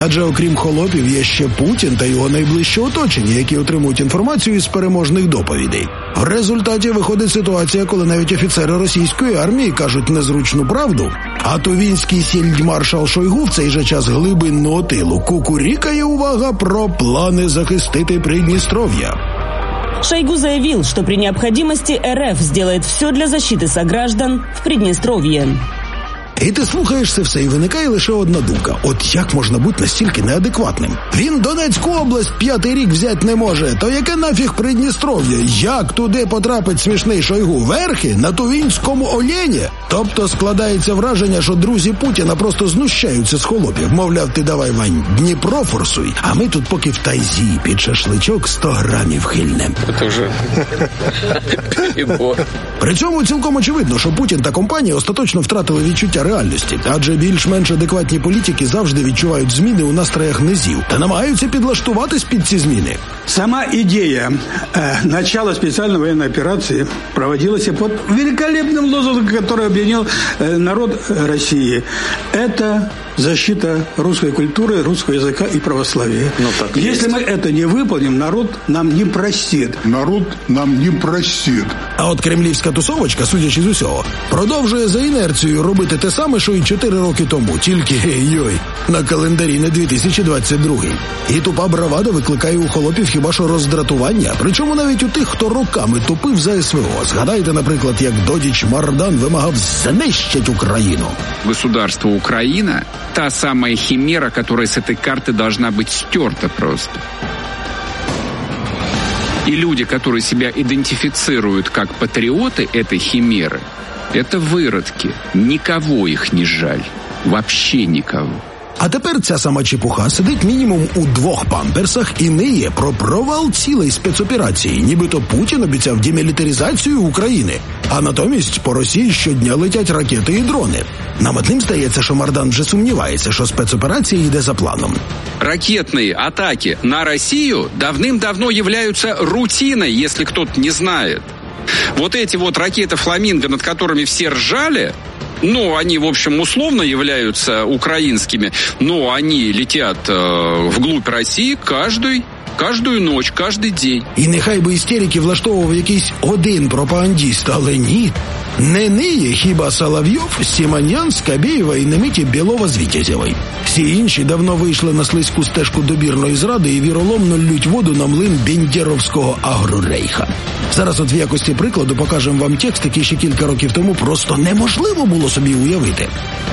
Адже окрім холопів є ще Путін та його найближче оточення, які отримують інформацію із переможних доповідей. В результаті виходить ситуація, коли навіть офіцери російської армії кажуть незручну правду, а тувінський фельдмаршал Шойгу в цей же час глибинного тилу кукурікає, увага, про плани захистити Приднестровье. Шойгу заявил, что при необходимости РФ сделает все для защиты сограждан в Приднестровье. І ти слухаєш це все, і виникає лише одна думка. От як можна бути настільки неадекватним? Він Донецьку область 5-й рік взяти не може. То яке нафіг Придністров'я? Як туди потрапить смішний Шойгу? Верхи? На тувінському олені? Тобто складається враження, що друзі Путіна просто знущаються з холопів. Мовляв, ти давай, Вань, Дніпро форсуй, а ми тут поки в тайзі під шашличок 100 грамів хильнем. Це вже перебор. При цьому цілком очевидно, що Путін та компанія остаточно втратили відчуття реальності, адже більш-менш адекватні політики завжди відчувають зміни у настроях низів та намагаються підлаштуватись під ці зміни. Сама идея начала специальной военной операции проводилась под великолепным лозунгом, который объединил народ России. Это защита русской культуры, русского языка и православия. Если мы это не выполним, народ нам не простит. Народ нам не простит. А от кремлівська тусовочка, судячи з усього, продовжує за інерцією робити те саме, що і 4 роки тому, тільки, йой, на календарі не 2022. І тупа бравада викликає у холопів хіба що роздратування, причому навіть у тих, хто роками топив за СВО. Згадайте, наприклад, як Додіч Мардан вимагав знищить Україну. Государство Украина – та самая химера, которая с этой карты должна быть стерта просто. И люди, которые себя идентифицируют как патриоты этой химеры, это выродки. Никого их не жаль. Вообще никого. А тепер ця сама чепуха сидить мінімум у 2 памперсах і ниє про провал цілої спецоперації, нібито Путін обіцяв демілітаризацію України, а натомість по Росії щодня летять ракети і дрони. Нам одним здається, що Мардан вже сумнівається, що спецоперація йде за планом. Ракетные атаки на Россию давным-давно являются рутиной, если кто-то не знает. Вот эти вот ракеты «Фламинго», над которыми все ржали, они, в общем, условно являются украинскими, но они летят вглубь России каждую ночь, каждый день. І нехай би істерики влаштовував якийсь один пропагандіст, але ні. Не ниє хіба Соловйов, Сімоньян, Скабєєва і немиті Білова з Вітязєвої. Всі інші давно вийшли на слизьку стежку добірної зради і віроломно лють воду на млин бендєровського агрорейха. Зараз от в якості прикладу покажемо вам текст, який ще кілька років тому просто неможливо було собі уявити.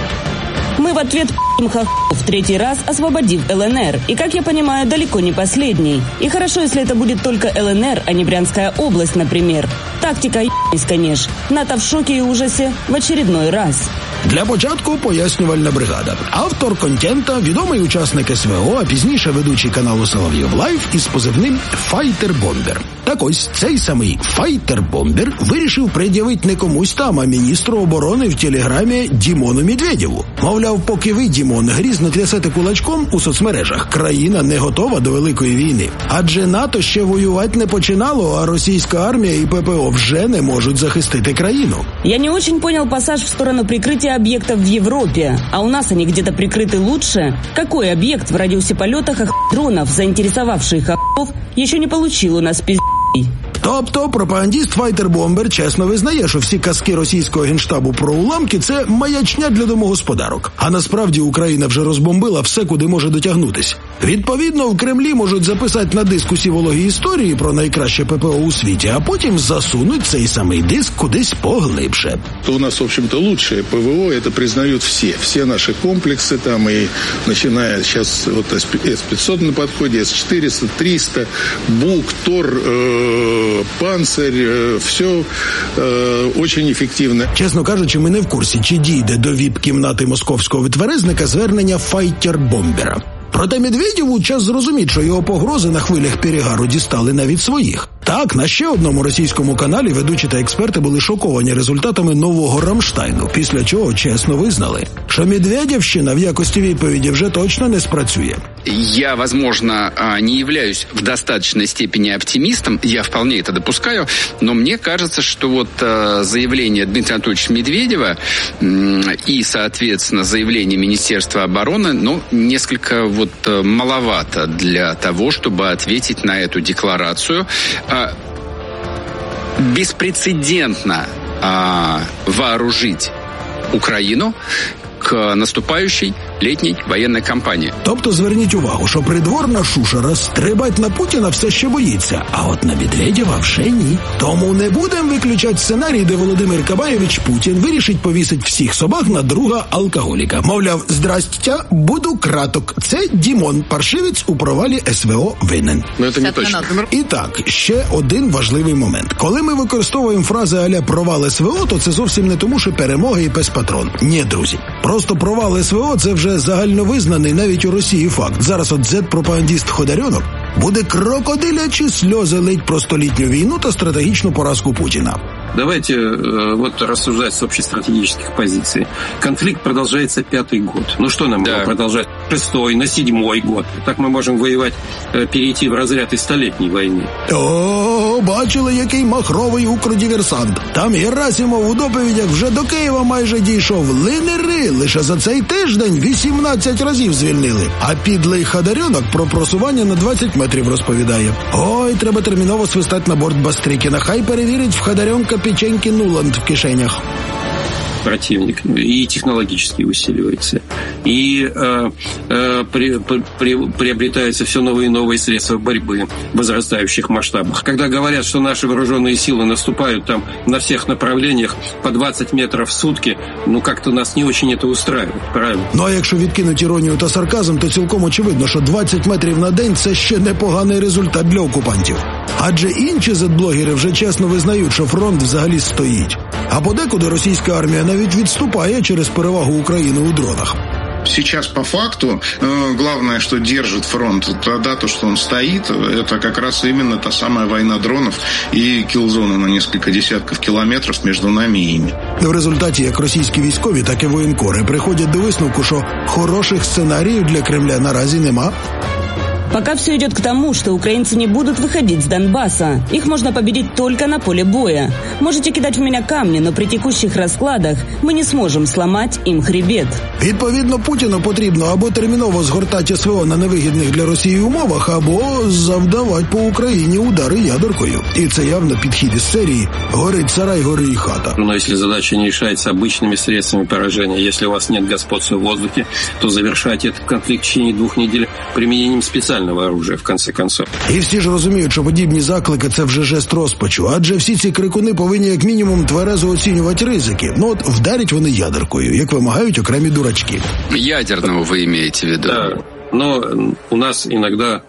Мы в ответ в 3-й раз, освободив ЛНР. И, как я понимаю, далеко не последний. И хорошо, если это будет только ЛНР, а не Брянская область, например. Тактика конечно. НАТО в шоке и ужасе в очередной раз. Для початку пояснювальна бригада. Автор контента – відомий учасник СВО, а пізніше ведучий каналу Соловйов Лайв із позивним «Файтер Бомбер». Так ось, цей самий «Файтер Бомбер» вирішив пред'явити не комусь там, а міністру оборони в телеграмі Дімону Медведєву. Мовляв, поки ви, Дімон, грізно трясете кулачком у соцмережах, країна не готова до великої війни. Адже НАТО ще воювати не починало, а російська армія і ППО вже не можуть захистити країну. Я не очень понял пассаж в сторону прикрытия объектов в Европе. А у нас они где-то прикрыты лучше? Какой объект в радиусе полета дронов, заинтересовавший еще не получил у нас пиздец? Тобто пропагандіст Файтер Бомбер чесно визнає, що всі казки російського генштабу про уламки – це маячня для домогосподарок. А насправді Україна вже розбомбила все, куди може дотягнутись. Відповідно, в Кремлі можуть записати на диск усі вологі історії про найкраще ППО у світі, а потім засунуть цей самий диск кудись поглибше. У нас, в общем-то, лучшее ПВО, это признают все наши комплексы, там, и начиная сейчас вот С-500 на подходе, С-400, 300, БУК, ТОР, Панцирь, все очень ефективно. Чесно кажучи, ми не в курсі, чи дійде до віп-кімнати московського витверезника звернення Файтер-бомбера. Проте Медведєву час зрозуміти, що його погрози на хвилях перегару дістали навіть своїх. Так, на ще одному російському каналі ведучі та експерти були шоковані результатами нового Рамштайну, після чого чесно визнали, що Медведєвщина в якості відповіді вже точно не спрацює. я, возможно, не являюсь в достаточной степени оптимистом, я вполне это допускаю, но мне кажется, что вот заявление Дмитрия Анатольевича Медведева и, соответственно, заявление Министерства обороны, несколько вот маловато для того, чтобы ответить на эту декларацию. Беспрецедентно вооружить Україну к наступаючій літній воєнній кампанії. Тобто зверніть увагу, що придворна шушера стрибать на Путіна все ще боїться, а от на Медведєва вже ні. Тому не будемо виключати сценарій, де Володимир Кабаєвич Путін вирішить повісить всіх собак на друга алкоголіка. Мовляв, здрастя, буду краток. Це Дімон, паршивець у провалі СВО винен. Це не точно. І так, ще один важливий момент. Коли ми використовуємо фрази а-ля провал СВО, то це зовсім не тому, що перемоги і пес-патрон. Ні, друзі. Просто провал СВО – це вже загальновизнаний навіть у Росії факт. Зараз от зет-пропагандіст Ходоренок буде крокодилячі сльози лить про столітню війну та стратегічну поразку Путіна. Давайте рассуждать с общестратегических позиций. Конфликт продолжается 5-й год. Что нам его продолжать? 6-й, на 7-й год. Так мы можем воевать, перейти в разряд и столетней войны. О, бачили, який махровий укрдиверсант. Там Герасимов у доповідях вже до Києва майже дійшов. Линери, лише за цей тиждень 18 разів звільнили. А підлий Ходоренок про просування на 20 метрів розповідає. Ой, треба терміново свистати на борт Бастрикіна. Хай перевірить в Ходоренка печеньки Нуланд в кишенях. Противник и технологически усиливается. И приобретаются все новые и новые средства борьбы в возрастающих масштабах. Когда говорят, что наши вооруженные силы наступают там на всех направлениях по 20 метров в сутки, как-то нас не очень это устраивает, правильно? А якщо відкинуть іронію та сарказм, то цілком очевидно, що 20 метрів на день – це ще непоганий результат для окупантів. Адже інші зет-блогери вже чесно визнають, що фронт взагалі стоїть. А подекуди російська армія навіть відступає через перевагу України у дронах. Сейчас по факту главное, что держит фронт, то, что он стоит, это как раз именно та самая война дронов и киллзона на несколько десятков километров между нами и ими. В результаті як російські військові, так і воєнкори приходять до висновку, що хороших сценаріїв для Кремля наразі нема. Пока все идет к тому, что украинцы не будут выходить с Донбасса. Их можно победить только на поле боя. Можете кидать в меня камни, но при текущих раскладах мы не сможем сломать им хребет. Відповідно, Путіну потрібно або терміново згортати СВО на невигідних для Росії умовах, або завдавати по Україні удари ядеркою. І це явно підхід із серії «Горить сарай, гори і хата». Но если задача не решается обычными средствами поражения, если у вас нет господства в воздухе, то завершайте этот конфликт в течение 2 недель применением специального оружия, в конце концов. І всі ж розуміють, що подібні заклики – це вже жест розпачу, адже всі ці крикуни повинні як мінімум тверезо оцінювати ризики. Вдарять вони ядеркою, як вимагають окремі дурачки. Ядерного вы имеете в виду? Да, но у нас иногда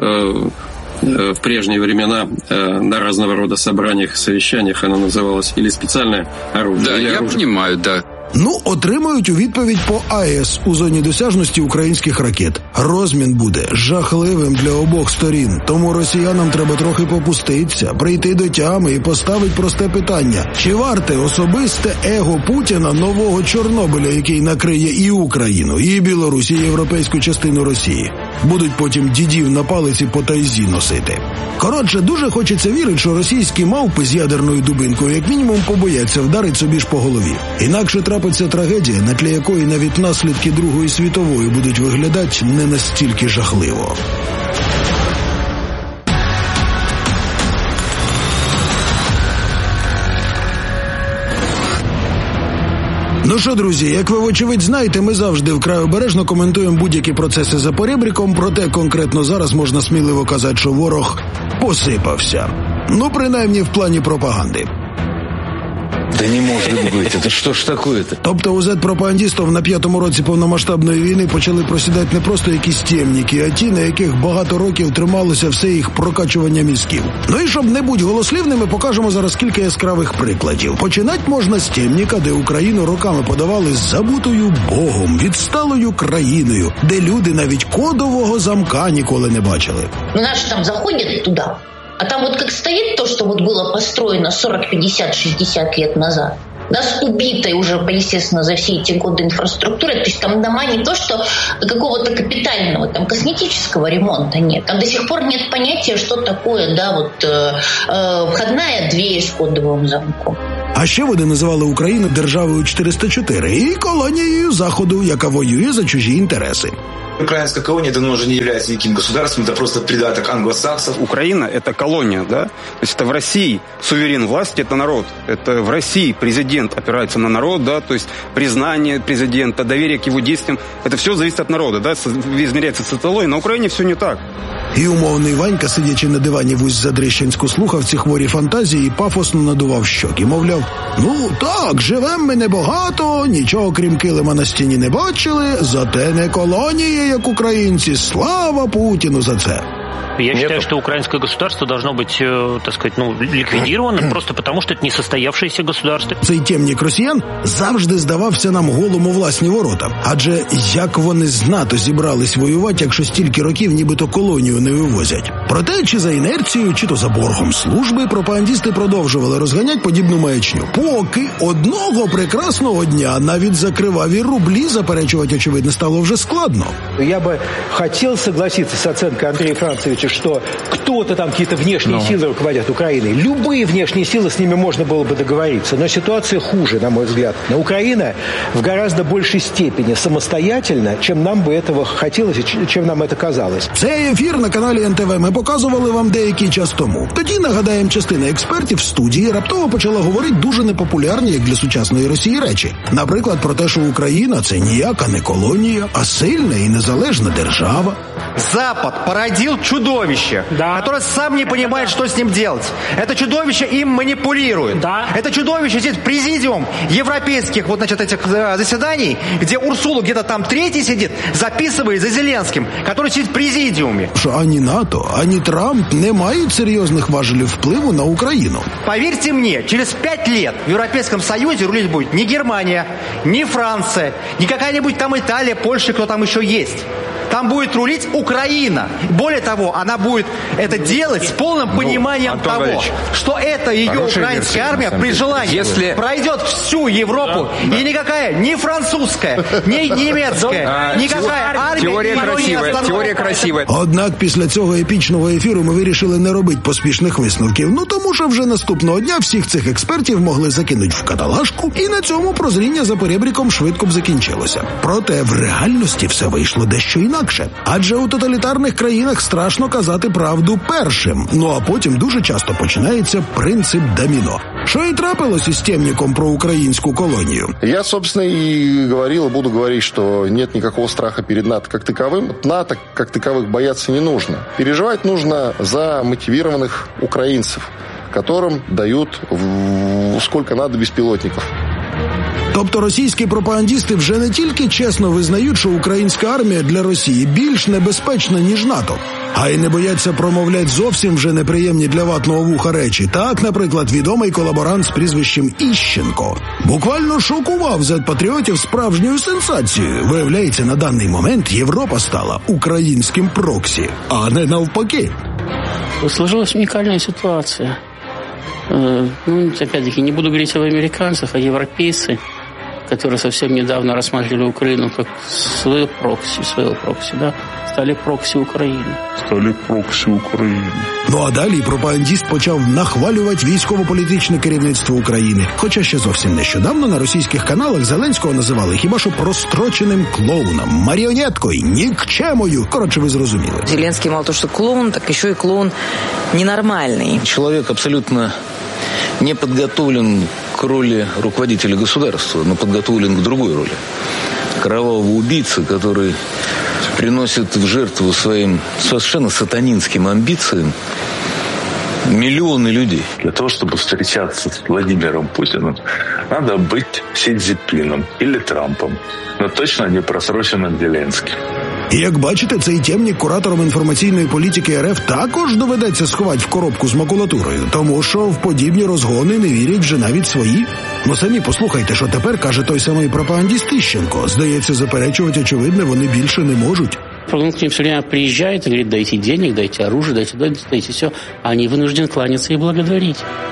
в прежние времена на разного рода собраниях, совещаниях оно называлось или специальное оружие. Да, я понимаю, да. Отримають у відповідь по АЕС у зоні досяжності українських ракет. Розмін буде жахливим для обох сторін. Тому росіянам треба трохи попуститися, прийти до тями і поставити просте питання. Чи варте особисте его Путіна нового Чорнобиля, який накриє і Україну, і Білорусь, і європейську частину Росії? Будуть потім дідів на палиці по тайзі носити. Коротше, дуже хочеться вірити, що російські мавпи з ядерною дубинкою як мінімум побояться вдарити собі ж по голові. Інакше трапиться трагедія, на тлі якої навіть наслідки Другої світової будуть виглядати не настільки жахливо. Що, друзі, як ви, вочевидь, знаєте, ми завжди вкрай обережно коментуємо будь-які процеси за поребриком, проте конкретно зараз можна сміливо казати, що ворог посипався. Принаймні в плані пропаганди. Да не может быть, это что ж такое-то? Тобто у зет-пропагандістів на 5-му році повномасштабної війни почали просідати не просто якісь темніки, а ті, на яких багато років трималося все їх прокачування мізків. І щоб не бути голослівними, покажемо зараз кілька яскравих прикладів. Починати можна з темніка, де Україну роками подавали забутою Богом, відсталою країною, де люди навіть кодового замка ніколи не бачили. Наши там заходят туда, а там как стоит то, что было построено 40, 50, 60 лет назад. да, с убитой уже, естественно, за все эти годы инфраструктурой. То есть там дома не то, что какого-то капитального, там, косметического ремонта нет. Там до сих пор нет понятия, что такое, да, вот входная дверь з кодовим замком. А ще вони називали Україну державою 404 і колонією Заходу, яка воює за чужі інтереси. Украинская колония давно уже не является никаким государством, это просто придаток англосаксов. Украина – это колония, да? То есть это в России суверен власти – это народ. Это в России президент опирается на народ, да? То есть признание президента, доверие к его действиям – это все зависит от народа, да? Измеряется социологией. На Украине все не так. І умовний Ванька, сидячи на дивані в Усть-Задрищенську, слухав ці хворі фантазії і пафосно надував щоки. Мовляв, ну так, живем ми небагато, нічого крім килима на стіні не бачили, зате не колонія, як українці. Слава Путіну за це. Я считаю, что украинское государство должно быть, так сказать, ликвидировано, просто потому, что это несостоявшееся государство. Цей темнік росіян завжди здавався нам голим у власні ворота. Адже як вони з НАТО зібрались воювати, якщо стільки років нібито колонію не вивозять? Проте, чи за інерцією, чи то за боргом служби, пропагандісти продовжували розганяти подібну маячню. Поки одного прекрасного дня навіть за криваві рублі заперечувати, очевидно, стало вже складно. Я бы хотел согласиться с оценкой Андрея Францевича, что кто-то там, какие-то внешние силы руководят Украиной. Любые внешние силы, с ними можно было бы договориться. Но ситуация хуже, на мой взгляд. Украина в гораздо большей степени самостоятельна, чем нам бы этого хотелось и чем нам это казалось. Цей ефір на каналі НТВ ми показували вам деякий час тому. Тоді, нагадаємо, частина експертів в студії раптово почала говорити дуже непопулярні, як для сучасної Росії, речі. Наприклад, про те, що Україна – це ніяка не колонія, а сильна і незалежна держава. Запад породил чудовище, которое сам не понимает, что с ним делать. Это чудовище им манипулирует. Это чудовище сидит президиум европейских этих заседаний, где Урсула где-то там третий сидит, записывает за Зеленским, который сидит в президиуме. Що ані НАТО, ані Трамп не мають серйозних важелів впливу на Україну. Поверьте мне, через 5 лет в Европейском Союзе рулить будет не Германия, не Франция, не какая-нибудь там Италия, Польша, кто там еще есть. Там будет рулить Украина. Более того, она будет это делать с полным пониманием того, что эта ее украинская армия при желании пройдет всю Европу, и никакая ни французская, ни немецкая, никакая армия Теорія красива. Однак після цього епічного ефіру ми вирішили не робити поспішних висновків. Тому що вже наступного дня всіх цих експертів могли закинути в каталажку, і на цьому прозріння за перебріком швидко б закінчилося. Проте в реальності все вийшло дещо інакше. Адже у тоталітарних країнах страшно казати правду першим. А потім дуже часто починається принцип доміно. Що і трапилось із темником про українську колонію. Я, собственно, и говорил, и буду говорить, что нет никакого страха перед НАТО как таковым. НАТО как таковых бояться не нужно. Переживать нужно за мотивированных украинцев, которым дают сколько надо беспилотников. Тобто російські пропагандісти вже не тільки чесно визнають, що українська армія для Росії більш небезпечна, ніж НАТО, а й не бояться промовляти зовсім вже неприємні для ватного вуха речі. Так, наприклад, відомий колаборант з прізвищем Іщенко буквально шокував зет-патріотів справжньою сенсацією. Виявляється, на даний момент Європа стала українським проксі, а не навпаки. Сложилась уникальная ситуация. Опять-таки, не буду говорить о американцах, а европейцы, которые совсем недавно рассматривали Украину как своего прокси, да, стали прокси України. А далі пропагандіст почав нахвалювати військово-політичне керівництво України. Хоча ще зовсім нещодавно на російських каналах Зеленського називали хіба що простроченим клоуном, маріонеткою, нікчемою. Коротше, ви зрозуміли. Зеленський мало того, що клоун, так ще й клоун ненормальний. Человек абсолютно не подготовлен к роли руководителя государства, но подготовлен к другой роли. Кровавого убийцы, который приносит в жертву своим совершенно сатанинским амбициям миллионы людей. Для того, чтобы встречаться с Владимиром Путиным, надо быть Си Цзиньпином или Трампом, но точно не просроченным Зеленским. І як бачите, цей темник куратором інформаційної політики РФ також доведеться сховати в коробку з макулатурою, тому що в подібні розгони не вірять вже навіть свої. Самі послухайте, що тепер каже той самий пропагандіст Іщенко. Здається, заперечувати, очевидно, вони більше не можуть. Он к ним все время приезжает и говорит: дайте денег, дайте оружие, дайте все. А они вынуждены кланяться и благодарить.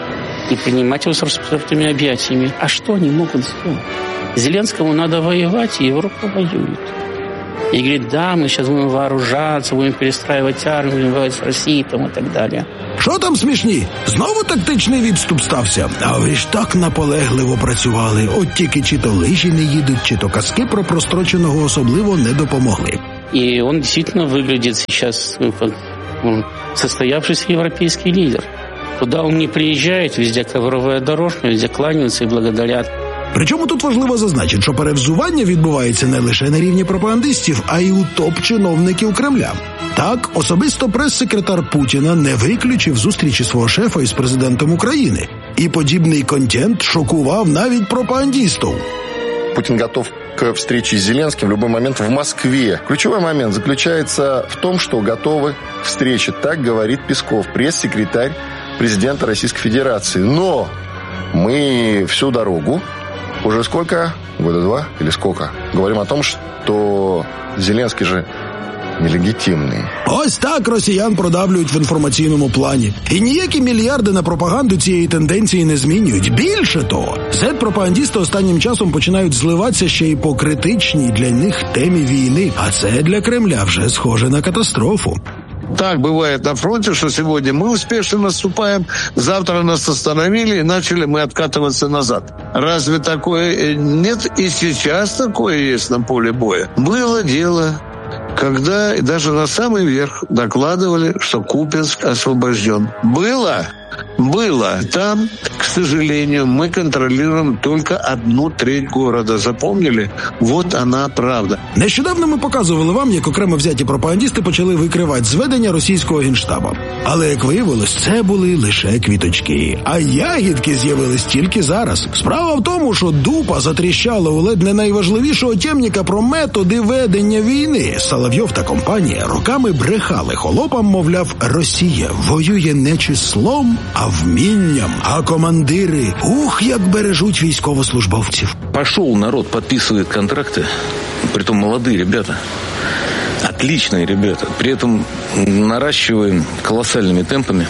и принимать его с распростертыми объятиями. А что они могут сделать? Зеленскому надо воевать, и Европа воюет. И говорит, да, мы сейчас будем вооружаться, будем перестраивать армию, будем воевать с Россией там, и так далі. Що там смішні? Знову тактичний відступ стався? А ви ж так наполегливо працювали. От тільки чи то лижі не їдуть, чи то казки про простроченого особливо не допомогли. И он действительно выглядит сейчас как состоявшийся европейский лидер. Куда он не приезжает, везде ковровая дорожка, везде кланяются и благодарят. Причому тут важливо зазначити, що перевзування відбувається не лише на рівні пропагандистів, а й у топ-чиновників Кремля. Так, особисто прес-секретар Путіна не виключив зустрічі свого шефа із президентом України. І подібний контент шокував навіть пропагандистов. Путин готов к встрече с Зеленским в любой момент в Москве. Ключевой момент заключается в том, что готовы к встрече. Так говорит Песков, пресс-секретарь президента Российской Федерации. Но мы всю дорогу, уже сколько? Года 2 или сколько? Говорим о том, что Зеленский же нелегітимний. Ось так росіян продавлюють в інформаційному плані. І ніякі мільярди на пропаганду цієї тенденції не змінюють. Більше того, зет-пропагандісти останнім часом починають зливатися ще й по критичній для них темі війни. А це для Кремля вже схоже на катастрофу. Так бывает на фронте, что сегодня мы успешно наступаем, завтра нас остановили и начали мы откатываться назад. Разве такое нет? И сейчас такое есть на поле боя. Было дело, когда даже на самый верх докладывали, что Купянск освобожден. Было. Там, к сожалению, мы контролируем только 1/3 города. Запомнили? Вот она правда. Нещодавно ми показували вам, як окремо взяті пропагандисти почали викривати зведення російського генштаба. Але, як виявилось, це були лише квіточки. А ягідки з'явились тільки зараз. Справа в тому, що дупа затріщала у ледь не найважливішого темника про методи ведення війни. Соловйов та компанія роками брехали холопам, мовляв, Росія воює не числом, а вмінням. А командири, як бережуть військовослужбовців. Пошел народ, подписывает контракты, притом молодые ребята, отличные ребята, при этом наращиваем колоссальными темпами.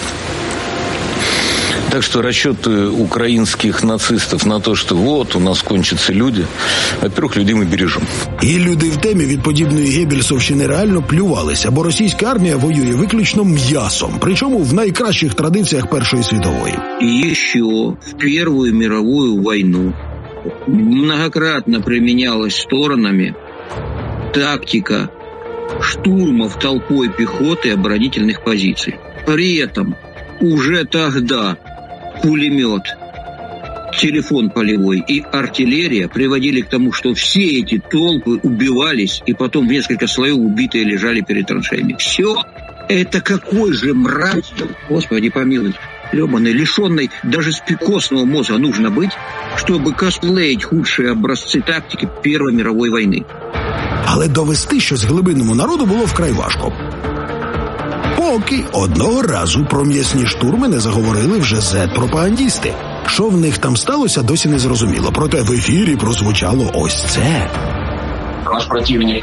Так что расчеты украинских нацистов на то, что вот у нас кончатся люди, во-первых, людей ми бережемо. І люди в темі від подібної геббельсовщини реально плювалися, бо російська армія воює виключно м'ясом, причому в найкращих традиціях Першої світової. И еще в Первую мировую войну многократно применялась сторонами тактика штурмов толпой пехоты оборонительных позиций. При этом уже тогда пулемет, телефон полевой и артиллерия приводили к тому, что все эти толпы убивались, и потом в несколько слоев убитые лежали перед траншеями. Все. Это какой же мразь, Господи помилуй, лёбаный, лишённый даже костного мозга нужно быть, чтобы косплеить худшие образцы тактики Первой мировой войны. Але довести щось глибинному народу було вкрай важко. Поки одного разу про м'ясні штурми не заговорили вже зет-пропагандісти. Що в них там сталося, досі не зрозуміло. Проте в ефірі прозвучало ось це. Наш противник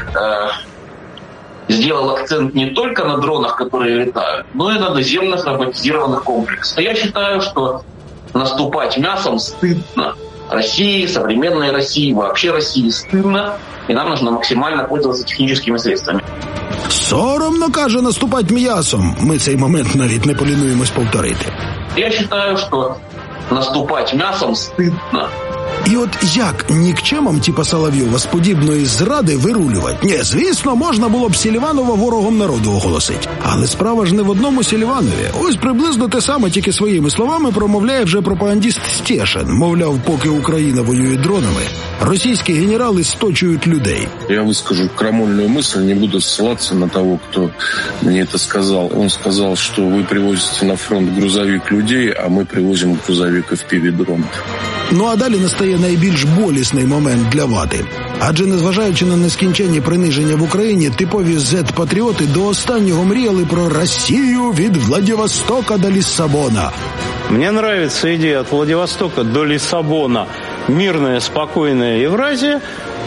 сделал акцент не только на дронах, которые летают, но и на наземных роботизированных комплексах. Я считаю, что наступать мясом стыдно. России, современной России, вообще России стыдно, и нам нужно максимально пользоваться техническими средствами. Соромно, каже, наступать м'ясом. Ми цей момент навіть не полінуємось повторити. Я считаю, что наступать мясом стыдно. І от як нікчемам типа Соловйова з подібної зради вирулювати? Ні, звісно, можна було б Селіванова ворогом народу оголосити. Але справа ж не в одному Селіванові. Ось приблизно те саме, тільки своїми словами промовляє вже пропагандист Стешин. Мовляв, поки Україна воює дронами, російські генерали сточують людей. Я выскажу крамольную мысль, не буду ссылаться на того, кто мне это сказал. Он сказал, что вы привозите на фронт грузовик людей, а мы привозим грузовик FPV-дронов. Ну а далі настає найбільш болісний момент для влади. Адже незважаючи на нескінченні приниження в Україні, типові зет-патріоти до останнього мріяли про Росію від Владивостока до Лиссабона. Мне нравится идея от Владивостока до Лиссабона. Мирная, спокойная Евразия.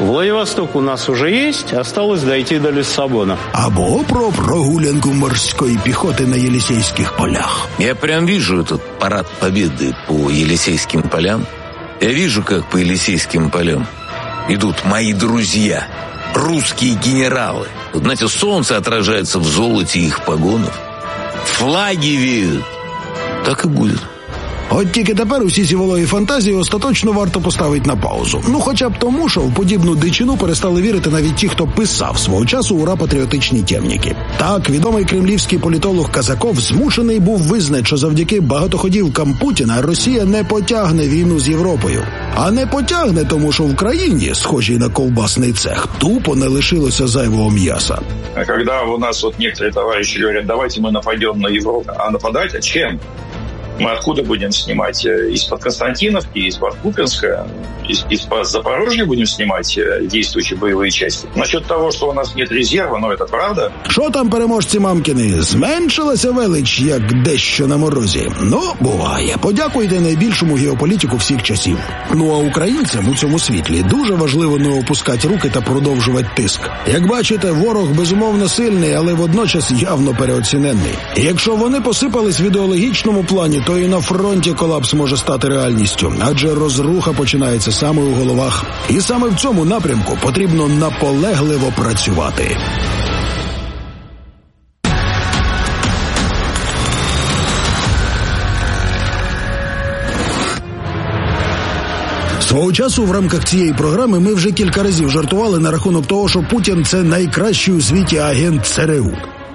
Владивосток у нас уже есть, осталось дойти до Лиссабона. Або про прогулянку морской пехоты на Елисейских полях. Я прям вижу этот парад победы по Елисейским полям. Я вижу, как по Елисейским полям идут мои друзья, русские генералы. Вот, знаете, солнце отражается в золоте их погонов. Флаги веют. Так і буде. От тільки тепер усі ці вологі фантазії остаточно варто поставити на паузу. Ну, хоча б тому, що в подібну дичину перестали вірити навіть ті, хто писав свого часу ура-патріотичні темніки. Так, відомий кремлівський політолог Казаков змушений був визнати, що завдяки багатоходівкам Путіна Росія не потягне війну з Європою. А не потягне, тому що в країні, схожій на ковбасний цех, тупо не лишилося зайвого м'яса. Когда у нас вот некоторые товарищи говорят, давайте мы нападем на Европу, а нападать, а чем? Мы откуда будем снимать? Из-под Константиновки, из-под Купинска, из-под Запорожья будем снимать действующие боевые части? Насчет того, что у нас нет резерва, но это правда. Що там, переможці мамкини? Зменшилася велич, як дещо на морозі? Ну, буває. Подякуйте найбільшому геополітику всіх часів. Ну, а українцям у цьому світлі дуже важливо не опускати руки та продовжувати тиск. Як бачите, ворог безумовно сильний, але водночас явно переоцінений. І якщо вони посипались в ідеологічному плані, то і на фронті колапс може стати реальністю, адже розруха починається саме у головах. І саме в цьому напрямку потрібно наполегливо працювати. Свого часу в рамках цієї програми ми вже кілька разів жартували на рахунок того, що Путін – це найкращий у світі агент ЦРУ.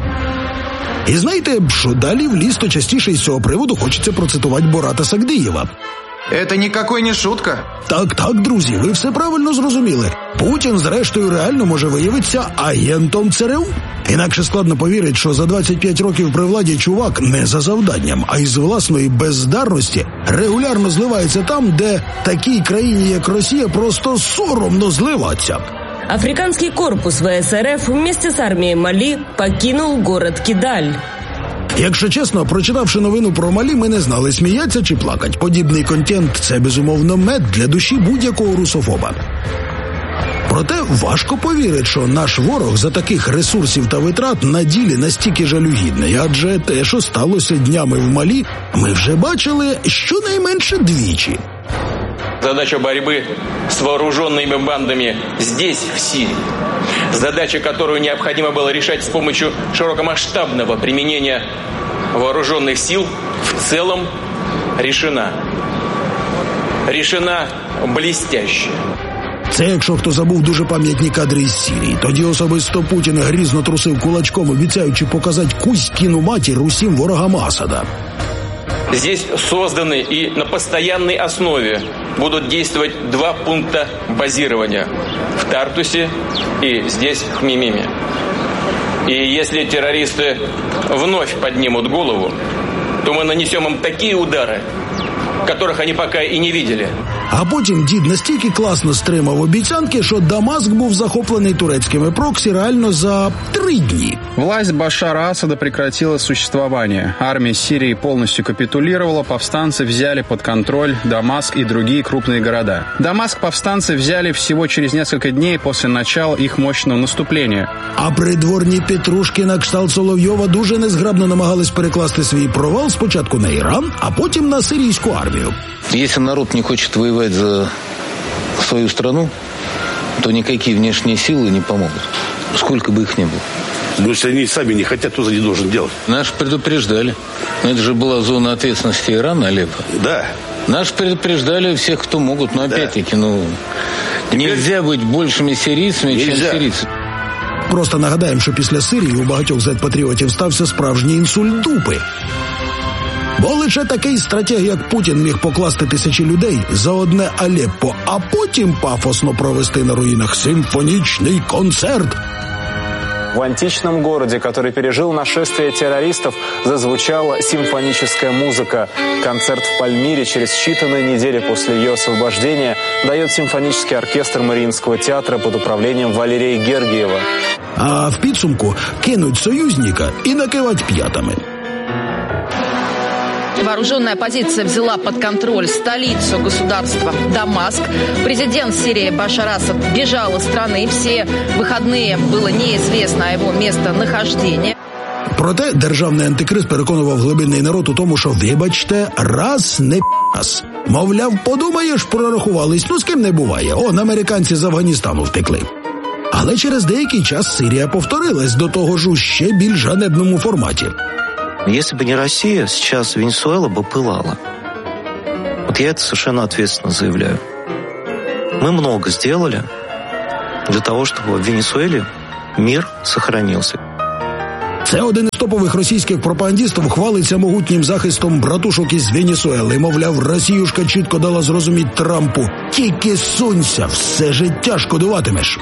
І знаєте, що далі в ліс, то частіше із цього приводу хочеться процитувати Бората Сагдиєва. Это никакой не шутка. Так, друзі, ви все правильно зрозуміли. Путін, зрештою, реально може виявитися агентом ЦРУ. Інакше складно повірити, що за 25 років при владі чувак не за завданням, а із власної бездарності регулярно зливається там, де такій країні, як Росія, просто соромно зливатися. Африканский корпус ВСРФ вместе с армией Мали покинул город Кидаль. Якщо чесно, прочитавши новину про Малі, ми не знали, сміяться чи плакать. Подібний контент – це, безумовно, мед для душі будь-якого русофоба. Проте важко повірити, що наш ворог за таких ресурсів та витрат на ділі настільки жалюгідний, адже те, що сталося днями в Малі, ми вже бачили щонайменше двічі. Задача борьбы с вооруженными бандами здесь, в Сирии. Задача, которую необходимо было решать с помощью широкомасштабного применения вооруженных сил, в целом решена. Решена блестяще. Це якщо хто забув дуже пам'ятні кадри із Сирії. Тоді особисто Путін грізно трусив кулачком, обіцяючи показати кузькіну матір усім ворогам Асада. Здесь созданы и на постоянной основе будут действовать 2 пункта базирования в Тартусе и здесь, в Хмимиме. И если террористы вновь поднимут голову, то мы нанесем им такие удары, которых они пока и не видели. А потім дід настільки класно стримав обіцянки, що Дамаск був захоплений турецькими проксі реально за 3 дні. Власть Башара Асада прекратила существование. Армия Сирии полностью капитулировала, повстанцы взяли под контроль Дамаск и другие крупные города. Дамаск повстанцы взяли всего через несколько дней после начала их мощного наступления. А придворні петрушки на кшталт Соловйова дуже незграбно намагались перекласти свій провал спочатку на Іран, а потім на сирійську армію. Если народ не хочет воевать за свою страну, то никакие внешние силы не помогут, сколько бы их ни было. Но если они сами не хотят, то не должен делать. Нас предупреждали. Это же была зона ответственности Ирана, Алеппо. Да. Нас предупреждали всех, кто могут, но опять-таки, нельзя быть большими сирийцами, чем сирийцы. Просто нагадаємо, що після Сирії у багатьох зет-патріотів стався справжній інсульт дупи. Бо лише такий стратег, як Путін, міг покласти тисячі людей за одне Алеппо, а потім пафосно провести на руїнах симфонічний концерт. В античном городе, который пережил нашествие террористов, зазвучала симфоническая музыка. Концерт в Пальмире через считанные недели после ее освобождения дает симфонический оркестр Мариинского театра под управлением Валерия Гергиева. А в підсумку кинуть союзника і накивать п'ятами. Вооруженная оппозиция взяла под контроль столицу государства Дамаск. Президент Сирии Башар Асад бежал из страны. Все выходные было неизвестно о его местонахождении. Проте державний антикриз переконував глибинний народ у тому, що, вибачте, раз не п***ас. Мовляв, подумаєш, прорахувались, з ким не буває. Американці з Афганістану втекли. Але через деякий час Сирія повторилась до того ж у ще більш ганебному форматі. Если бы не Россия, сейчас Венесуэла бы пылала. Вот я это совершенно ответственно заявляю. Мы много сделали для того, чтобы в Венесуэле мир сохранился. Це один із топових російських пропагандистів хвалиться могутнім захистом братушок із Венесуели. Мовляв, Росіюшка чітко дала зрозуміти Трампу: тільки сунься, все життя шкодуватимеш.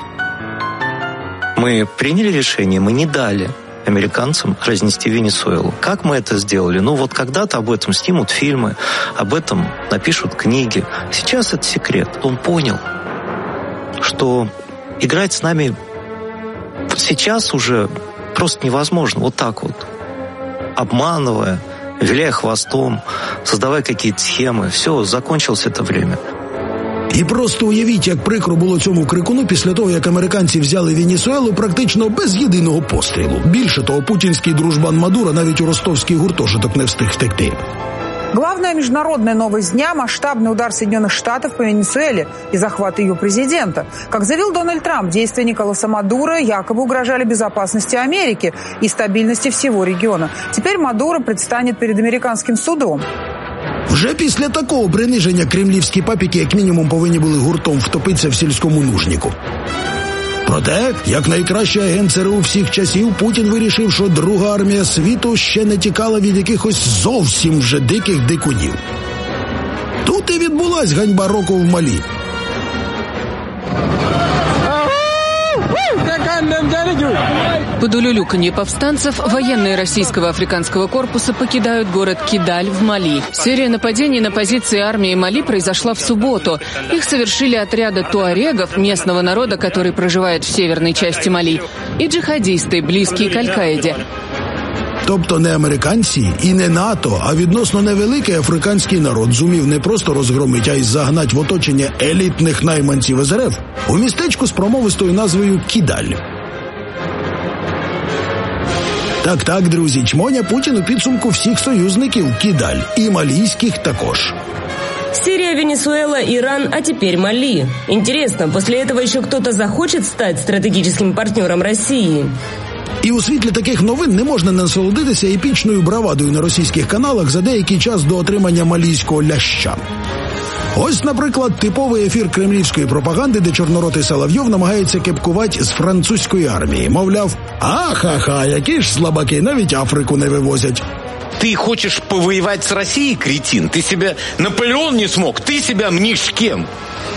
Мы приняли решение, мы не дали американцам разнести Венесуэлу. Как мы это сделали? Когда-то об этом снимут фильмы, об этом напишут книги. Сейчас это секрет. Он понял, что играть с нами сейчас уже просто невозможно. Вот так вот. Обманывая, виляя хвостом, создавая какие-то схемы. Все, закончилось это время. І просто уявіть, як прикро було цьому крикуну після того, як американці взяли Венесуелу практично без єдиного пострілу. Більше того, путінський дружбан Мадуро навіть у ростовський гуртожиток не встиг втекти. Главная международная новость дня – масштабный удар Соединенных Штатов по Венесуэле и захват ее президента. Как заявил Дональд Трамп, действия Николаса Мадуро якобы угрожали безопасности Америки и стабильности всего региона. Теперь Мадуро предстанет перед американским судом. Вже після такого приниження кремлівські папіки як мінімум повинні були гуртом втопитися в сільському нужнику. Проте, як найкращий агент ЦРУ всіх часів, Путін вирішив, що друга армія світу ще не тікала від якихось зовсім вже диких дикунів. Тут і відбулась ганьба року в Малі. Под улюлюканье повстанцев военные российского африканского корпуса покидают город Кидаль в Мали. Серия нападений на позиции армии Мали произошла в субботу. Их совершили отряды туарегов, местного народа, который проживает в северной части Мали, и джихадисты, близкие к Аль-Каиде. Тобто не американці і не НАТО, а відносно невеликий африканський народ зумів не просто розгромити, а й загнать в оточення елітних найманців СРФ у містечку з промовистою назвою Кідаль. Так, друзі, чмоня Путін у підсумку всіх союзників Кідаль, і малійських також. Сирия, Венесуэла, Иран, а теперь Мали. Интересно, после этого еще кто-то захочет стать стратегическим партнером России? І у світлі таких новин не можна насолодитися епічною бравадою на російських каналах за деякий час до отримання малійського ляща. Ось, наприклад, типовий ефір кремлівської пропаганди, де чорноротий Соловйов намагається кепкувати з французької армії. Мовляв, ахаха, які ж слабаки, навіть Африку не вивозять. Ты хочешь повоевать с Россией, кретин? Ты себя Наполеон не смог, ты себя мнишь кем?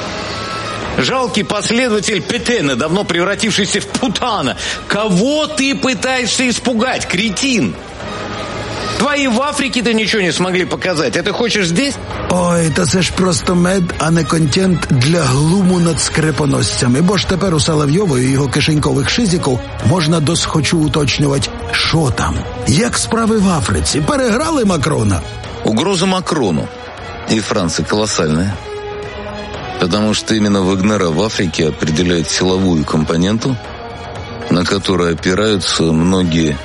Жалкий последователь Петена, давно превратившийся в Путана. Кого ты пытаешься испугать, кретин? Твои в Африке-то ничего не смогли показать. А ты хочешь здесь? Ой, та це ж просто мед, а не контент для глуму над скрипоносцями. Бо ж тепер у Соловйова і його кишенькових шизиків можна досхочу уточнювати, що там. Як справи в Африці? Переграли Макрона? Угроза Макрону и Франции колоссальная. Потому что именно Вагнера в Африке определяет силовую компоненту, на которую опираются многие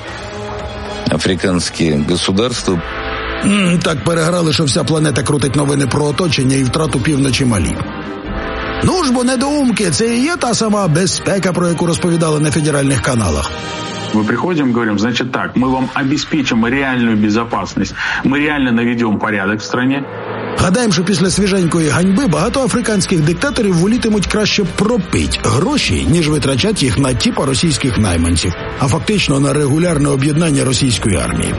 африканские государства. Так переграли, що вся планета крутить новини про оточення і втрату півночі Малі. Ну ж бо, недоумки, це і є та сама безпека, про яку розповідали на федеральних каналах. Мы приходим, говорим, значит так, мы вам обеспечим реальную безопасность, мы реально наведем порядок в стране. Гадаємо, що після свіженької ганьби багато африканських диктаторів волітимуть краще пропить гроші, ніж витрачати їх на тіпа російських найманців, а фактично на регулярне об'єднання російської армії.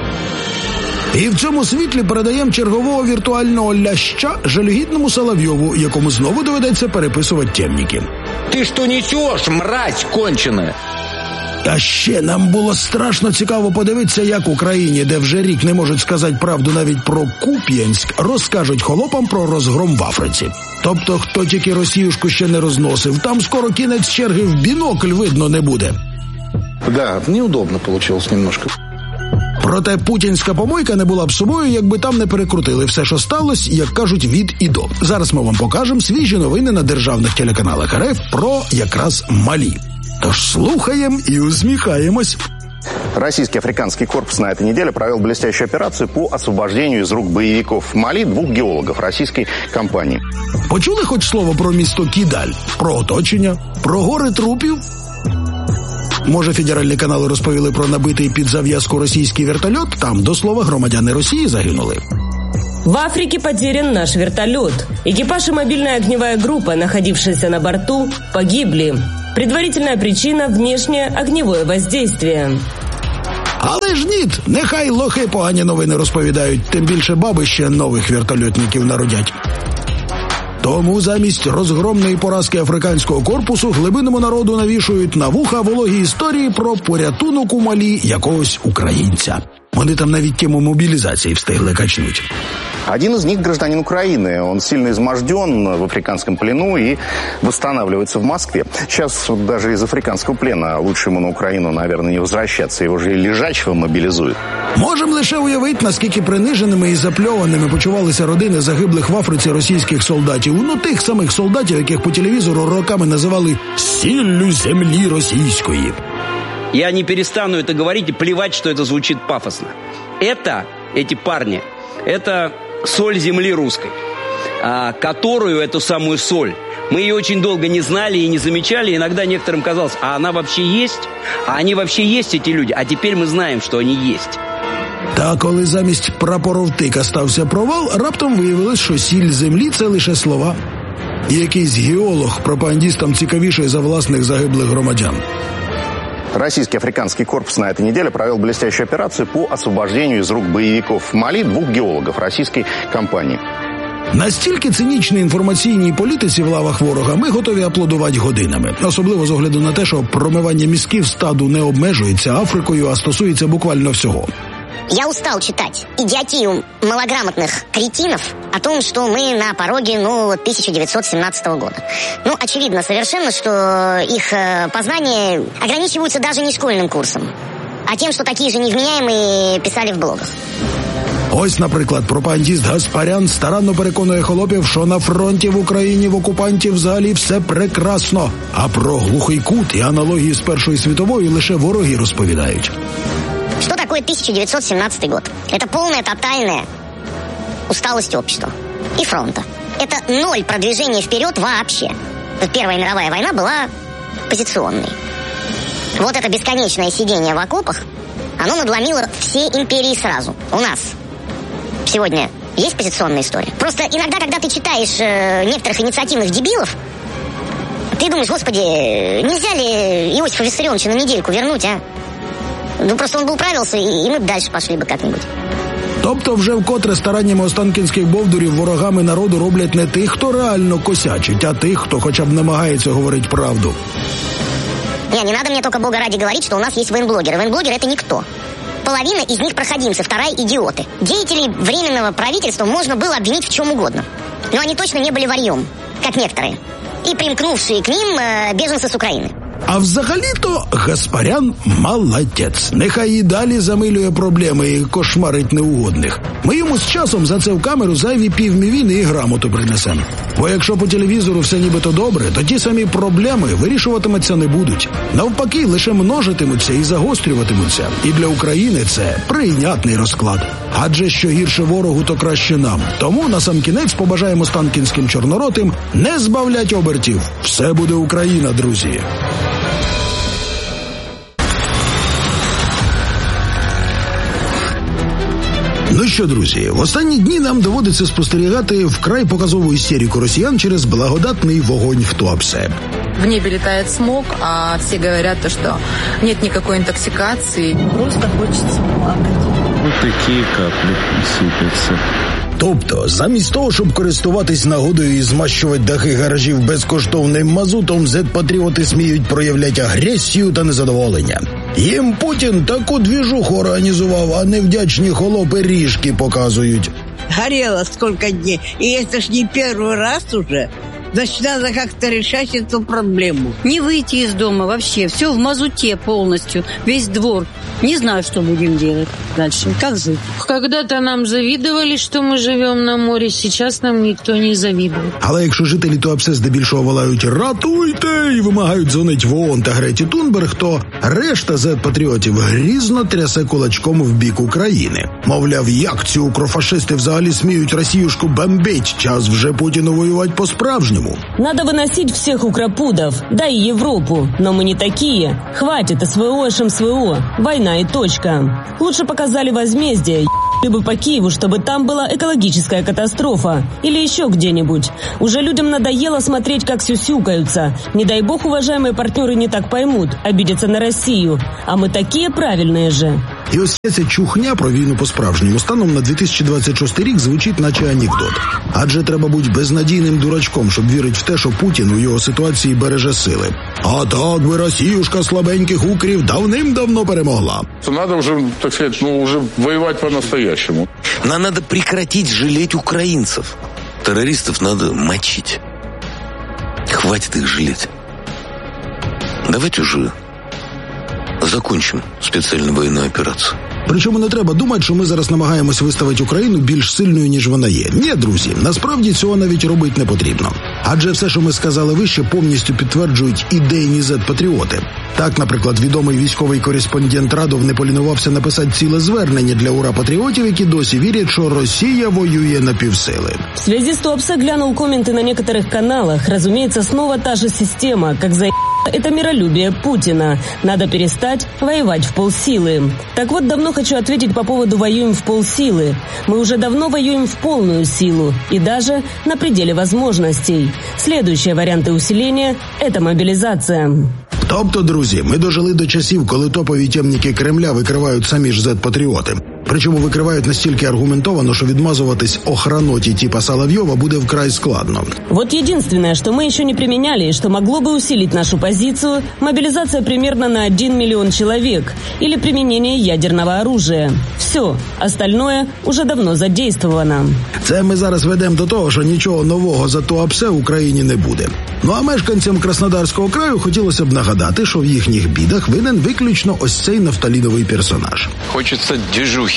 І в цьому світлі передаємо чергового віртуального ляща жалюгідному Соловйову, якому знову доведеться переписувати темніки. Ти що несеш, мразь кончена? А ще нам було страшно цікаво подивитися, як в Україні, де вже рік не можуть сказати правду навіть про Куп'янськ, розкажуть холопам про розгром в Африці. Тобто, хто тільки Росіюшку ще не розносив, там скоро кінець черги в бінокль видно не буде. Да, неудобно получилось немножко. Проте путінська помойка не була б собою, якби там не перекрутили все, що сталося, як кажуть, від і до. Зараз ми вам покажемо свіжі новини на державних телеканалах РФ про якраз Малі. Тож слухаємо і усміхаємось. Российский африканский корпус на этой неделе провел блестящую операцию по освобождению из рук боевиков в Мали 2 геологов российской компании. Почули хоч слово про місто Кідаль? Про оточення? Про гори трупів? Може, федеральні канали розповіли про набитий під зав'язку російський вертольот? Там, до слова, громадяни Росії загинули. В Африке потерян наш вертолет. Экипаж и мобильная огневая группа, находившаяся на борту, погибли. Предварительная причина – внешнее огневое воздействие. Але ж ніт, нехай лохи погані новини розповідають, тим більше баби ще нових вертольотників народять. Тому замість розгромної поразки африканського корпусу глибинному народу навішують на вуха вологі історії про порятунок у Малі якогось українця. Вони там навіть тему мобілізації встигли качнуть. Один из них гражданин Украины. Он сильно изможден в африканском плену и восстанавливается в Москве. Сейчас даже из африканского плена лучше ему на Украину, наверное, не возвращаться. Его же лежачего мобілізують. Можемо лише уявити, наскільки приниженими і запльованими почувалися родини загиблих в Африці російських солдатів. Ну, тих самих солдатів, яких по телевізору роками називали «сіллю землі російської». Я не перестану это говорить и плевать, что это звучит пафосно. Эти парни, это соль земли русской, которую, эту самую соль, мы ее очень долго не знали и не замечали. Иногда некоторым казалось, а она вообще есть? А они вообще есть, эти люди? А теперь мы знаем, что они есть. Та коли замість прапоровтика стався провал, раптом виявилось, що сіль землі – це лише слова. І якийсь геолог пропагандістам цікавіший за власних загиблих громадян. Российский африканский корпус на этой неделе провел блестящую операцию по освобождению из рук боевиков в Мали 2 геологов российской компании. Настільки цинічній інформаційній політиці в лавах ворога ми готові аплодувати годинами. Особливо з огляду на те, що промивання мізків стаду не обмежується Африкою, а стосується буквально всього. Я устал читать идиотию малограмотных кретинов о том, что мы на пороге 1917 года. Очевидно совершенно, что их познания ограничиваются даже не школьным курсом, а тем, что такие же невменяемые писали в блогах. Ось, наприклад, пропагандіст Гаспарян старанно переконує холопів, що на фронті в Україні в окупантів взагалі все прекрасно, а про глухий кут і аналогії з Першою світовою лише вороги розповідають. Что такое 1917 год? Это полная, тотальная усталость общества и фронта. Это 0 продвижения вперед вообще. Первая мировая война была позиционной. Вот это бесконечное сидение в окопах, оно надломило все империи сразу. У нас сегодня есть позиционная история. Просто иногда, когда ты читаешь некоторых инициативных дебилов, ты думаешь, господи, нельзя ли Иосифа Виссарионовича на недельку вернуть, а? Просто он бы управился, и мы дальше пошли бы как-нибудь. Тобто вже вкотре стараннями останкінських бовдурів ворогами народу роблять не тих, хто реально косячить, а тих, хто хоча б намагається говорити правду. Не надо мне только бога ради говорить, что у нас есть военблогеры. Военблогеры – это никто. Половина из них проходимцы, вторая – идиоты. Деятелей временного правительства можно было обвинить в чем угодно. Но они точно не были варьем, как некоторые. И примкнувшие к ним беженцы с Украины. А взагалі-то Гаспарян молодець. Нехай і далі замилює проблеми і кошмарить неугодних. Ми йому з часом за це в камеру зайві півмівіни і грамоту принесемо. Бо якщо по телевізору все нібито добре, то ті самі проблеми вирішуватимуться не будуть. Навпаки, лише множитимуться і загострюватимуться. І для України це прийнятний розклад. Адже що гірше ворогу, то краще нам. Тому насамкінець побажаємо останкінським чорноротим не збавлять обертів. Все буде Україна, друзі. Ну що, друзі, в останні дні нам доводиться спостерігати вкрай показову істерику росіян через благодатний вогонь в Туапсе. В небе летает смог, а все говорят, что нет никакой интоксикации. Просто хочется плакать. Вот такие капли сыпятся. Тобто, замість того, щоб користуватись нагодою і змащувати дахи гаражів безкоштовним мазутом, зет-патріоти сміють проявляти агресію та незадоволення. Їм Путін таку двіжуху організував, а невдячні холопи ріжки показують. Горело сколько дней, и это ж не первый раз уже. Значит, надо как-то решать эту проблему. Не выйти из дома вообще, все в мазуте полностью, весь двор. Не знаю, что будем делать. дальше? Как жить? Когда-то нам завидовали, что мы живем на море, сейчас нам никто не завидует. Але якщо жителі Туапсе здебільшого волають «ратуйте» і вимагають дзвонити в ООН та Греті Тунберг, то решта зет-патріотів грізно трясе кулачком в бік України. Мовляв, як ці укрофашисти взагалі сміють Росіюшку бомбить, час вже Путіну воювати по-справжньому. Надо выносить всех укропудов, да и Европу, но мы не такие. Хватит СВО, СВО, война и точка. Лучше показали возмездие, бы по Киеву, чтобы там была экологическая катастрофа. Или еще где-нибудь. Уже людям надоело смотреть, как сюсюкаются. Не дай бог, уважаемые партнеры не так поймут, обидятся на Россию. А мы такие правильные же. І ось ця чухня про війну по-справжньому станом на 2026 рік звучить наче анекдот. Адже треба бути безнадійним дурачком, щоб вірити в те, що Путін у його ситуації береже сили. А так би Росіюшка слабеньких укрів давним-давно перемогла. Надо вже, так сказати, уже воювати по-настоящему. Нам надо прекратить жалеть украинцев. Террористов надо мочить. Хватит их жалеть. Давайте уже закончим спеціальну воєнну операцію. Причому не треба думати, що ми зараз намагаємось виставити Україну більш сильною, ніж вона є. Ні, друзі, насправді цього навіть робити не потрібно. Адже все, що ми сказали вище, повністю підтверджують ідейні зет-патріоти. Так, наприклад, відомий військовий кореспондент Радов не полінувався написати ціле звернення для ура-патріотів, які досі вірять, що Росія воює на півсили. В связи с Туапсе глянул комменты на некоторых каналах. Разумеется, снова та же система, как за это миролюбие Путина. Надо перестать воевать в полсилы. Так вот, давно хочу ответить по поводу «воюем в полсилы». Мы уже давно воюем в полную силу и даже на пределе возможностей. Следующие варианты усиления – это мобилизация. Тобто, друзі, ми дожили до часів, коли топові темники Кремля викривають самі ж зет-патріоти. Причому викривають настільки аргументовано, що відмазуватись охраноті типа Соловьева буде вкрай складно. Вот единственное, что мы еще не применяли и что могло бы усилить нашу позицию – мобилизация примерно на 1 миллион человек или применение ядерного оружия. Все, остальное уже давно задействовано. Це ми зараз ведемо до того, що нічого нового за Туапсе в Україні не буде. Ну а мешканцям Краснодарського краю хотілося б нагадати, що в їхніх бідах винен виключно ось цей нафталіновий персонаж. Хочется движухи.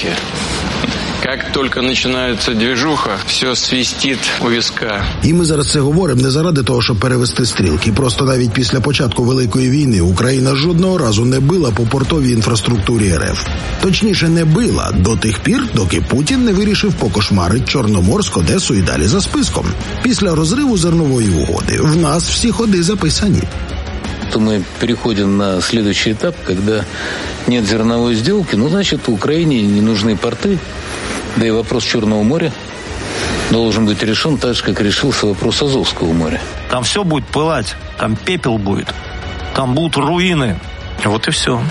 Как только начинается движуха, все свистит у виска. І ми зараз це говоримо не заради того, щоб перевести стрілки. Просто навіть після початку Великої війни Україна жодного разу не била по портовій інфраструктурі РФ. Точніше, не била до тих пір, доки Путін не вирішив покошмарити Чорноморськ, Одесу і далі за списком. Після розриву зернової угоди в нас всі ходи записані. То мы переходим на следующий этап, когда нет зерновой сделки, значит, Украине не нужны порты, да и вопрос Черного моря должен быть решен так же, как решился вопрос Азовского моря. Там все будет пылать, там пепел будет, там будут руины. Вот и все.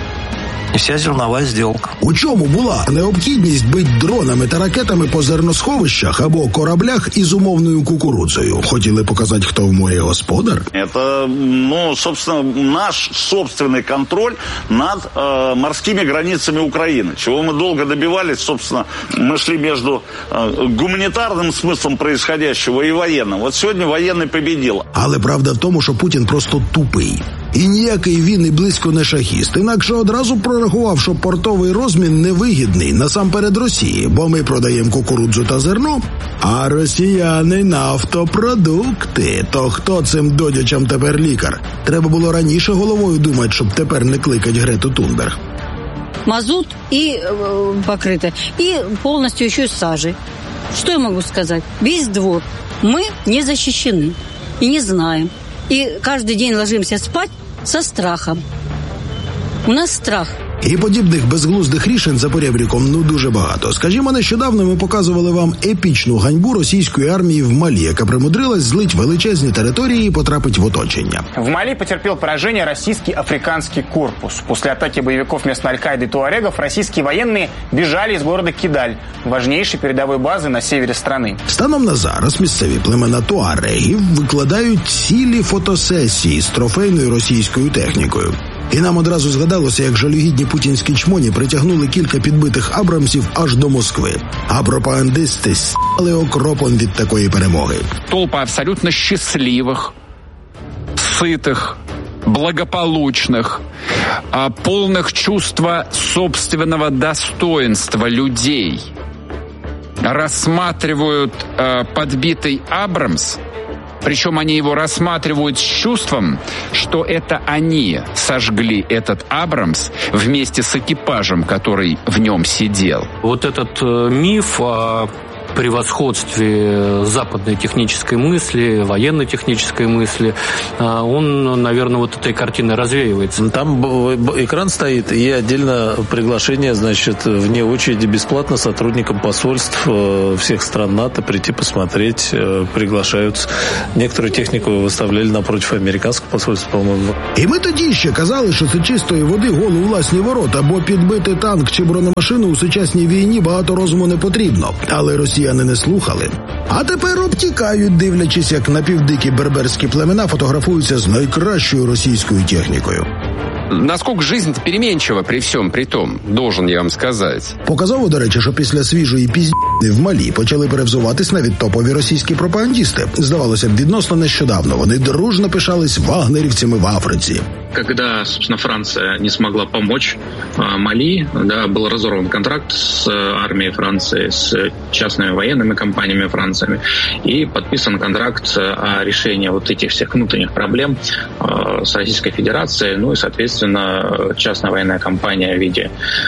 І вся зернова зділка. У чому була необхідність бити дронами та ракетами по зерносховищах або кораблях із умовною кукурудзою? Хотіли показати, хто в морі господар? Это, собственно, наш собственный контроль над морскими границами Украины. Чего мы долго добивались, собственно, мы шли между гуманитарным смыслом происходящего и военным. Вот сегодня военный победил. Але правда в тому, що Путін просто тупий. І ніякий він і близько не шахіст. Інакше одразу прорахував, що портовий розмін невигідний насамперед Росії, бо ми продаємо кукурудзу та зерно, а росіяни – нафтопродукти. То хто цим додячам тепер лікар? Треба було раніше головою думати, щоб тепер не кликать Грету Тунберг. Мазут и покрыто. И полностью еще сажей. Что я могу сказать? Весь двор. Мы не защищены и не знаем. И каждый день ложимся спать со страхом. У нас страх. І подібних безглуздих рішень за поребріком дуже багато. Скажімо, нещодавно ми показували вам епічну ганьбу російської армії в Малі, яка примудрилась злить величезні території і потрапить в оточення. В Мали потерпел поражение российский африканский корпус. После атаки боевиков местной Аль-Каиды и туарегов российские военные бежали из города Кидаль, важнейшей передовой базы на севере страны. Станом на зараз місцеві племена туарегів викладають цілі фотосесії з трофейною російською технікою. І нам одразу згадалося, як жалюгідні путінські чмоні притягнули кілька підбитих абрамсів аж до Москви. А пропагандисти с**ли окропом від такої перемоги. Толпа абсолютно счастливых, сытых, благополучных, полных чувства собственного достоинства людей рассматривают подбитый Абрамс, причем они его рассматривают с чувством, что это они сожгли этот Абрамс вместе с экипажем, который в нем сидел. Вот этот миф о превосходстве западной технической мысли, военной технической мысли, он, наверное, вот этой картиной развеивается. Там экран стоит, и отдельно приглашение, значит, вне очереди бесплатно сотрудникам посольств всех стран НАТО прийти посмотреть, приглашаются. Некоторую технику выставляли напротив американского посольства, по-моему. І ми тоді ще казали, що це чистої води гол у власні ворота, бо підбити танк чи бронемашину у сучасній війні багато розуму не потрібно. Але росіяни не слухали. А тепер обтікають, дивлячись, як напівдикі берберські племена фотографуються з найкращою російською технікою. Насколько жизнь переменчива при всем при том, должен я вам сказать. Показово, до речі, що після свіжої пізні в Малі почали перевзуватись навіть топові російські пропагандісти. Здавалося б, відносно нещодавно вони дружно пишались вагнерівцями в Африці. Когда, собственно, Франция не смогла помочь Мали, да, был разорван контракт с армией Франции, с частными военными компаниями Франции, и подписан контракт о решении вот этих всех внутренних проблем с Российской Федерацией, ну и, соответственно, частная военная компания в виде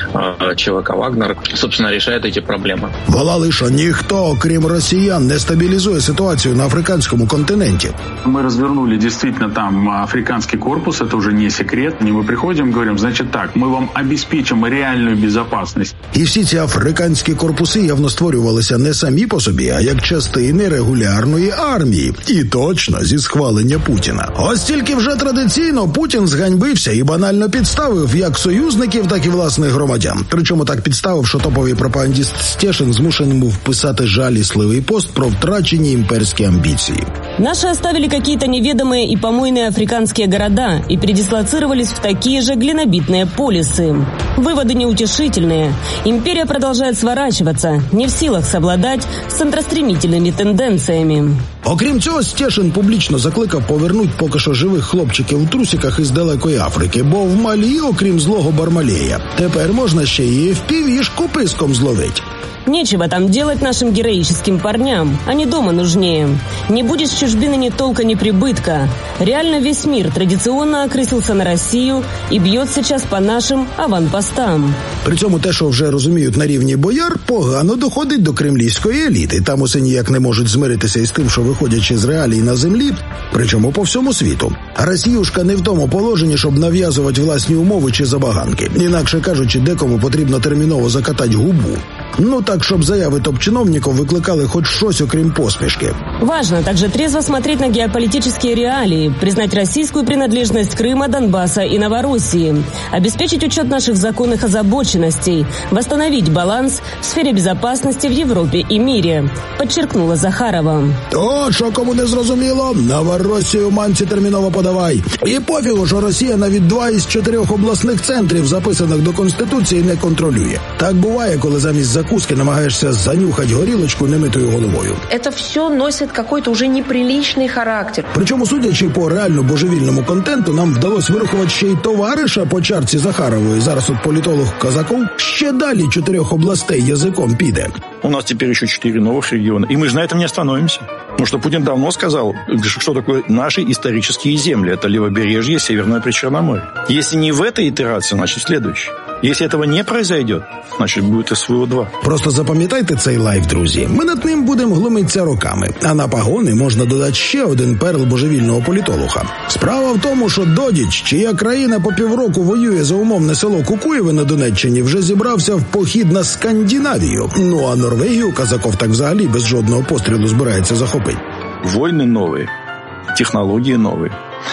ЧВК «Вагнер», собственно, решает эти проблемы. Волали, що ніхто, окрім росіян, не стабілізує ситуацію на африканському континенті. Мы развернули действительно там африканский корпус, это уже не секрет. И мы приходим, говорим, значит так, мы вам обеспечим реальную безопасность. І всі ці африканські корпуси явно створювалися не самі по собі, а як частини регулярної армії. І точно зі схвалення Путіна. Ось тільки вже традиційно Путін зганьбився і банально підставив як союзників, так і власних громадян. Причому так підставив, що топовий пропагандист Стешин змушений був вписати жалісливий пост про втрачені імперські амбіції. Наши оставили какие-то неведомые и помойные африканские города и передислоцировались в такие же глинобитные полисы. Выводы неутешительные. Империя продолжает сворачиваться, не в силах совладать с центростремительными тенденциями. Окрім цього, Стешин публічно закликав повернуть поки що живих хлопчиків у трусиках із далекої Африки, бо в Малі, окрім злого Бармалея, тепер можна ще і FPV-шку писком зловить. Нечего там делать нашим героическим парням. Они дома нужнее. Не будет с чужбины ни толка, ни прибытка. Реально весь мир традиционно окрысился на Россию и бьет сейчас по нашим аванпостам. При цьому те, що вже розуміють на рівні бояр, погано доходить до кремлівської еліти. Там усе ніяк не можуть змиритися із тим, що виходячи з реалій на землі, причому по всьому світу. Росіюшка не в тому положенні, щоб нав'язувати власні умови чи забаганки. Інакше кажучи, декому потрібно терміново закатати губу. Ну так, щоб заяви топ-чиновників викликали хоч щось, окрім посмішки. Важно также трезво смотреть на геополитические реалии, признать российскую принадлежность Крыма, Донбасса и Новороссии, обеспечить учет наших законных озабоченностей, восстановить баланс в сфере безопасности в Европе и мире, подчеркнула Захарова. То, що кому не зрозуміло, Новороссію манці терміново подавай. І пофігу, що Росія навіть 2 із 4 обласних центрів, записаних до Конституції, не контролює. Так буває, коли замість закуски намагаєшся занюхати горілочку немитою головою. Это все носит какой-то уже неприличный характер. Причому, судячи по реально божевільному контенту, нам вдалося вирахувати ще й товариша по чарці Захарової. Зараз от політолог Казаков ще далі 4 областей язиком піде. У нас теперь еще 4 новых региона, и мы же на этом не остановимся. Потому что Путин давно сказал, что такое наши исторические земли. Это левобережье, Северное Причерноморье. Если не в этой итерации, значит в следующей. Если этого не произойдет, значить буде СВО-2. Просто запам'ятайте цей лайф, друзі. Ми над ним будемо глумитися роками. А на пагони можна додати ще один перл божевільного політолога. Справа в тому, що Додіч, чия країна по півроку воює за умовне село Кукуєве на Донеччині, вже зібрався в похід на Скандинавію. Ну а Норвегію Казаков так взагалі без жодного пострілу збирається захопити. Войны новые, технологии новые.